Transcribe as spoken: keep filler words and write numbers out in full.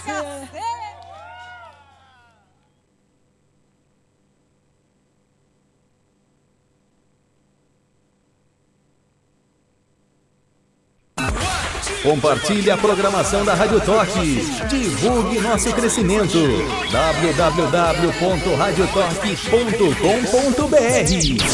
Compartilhe a programação da Rádio Toque. Divulgue nosso crescimento. w w w ponto rádio toque ponto com ponto b r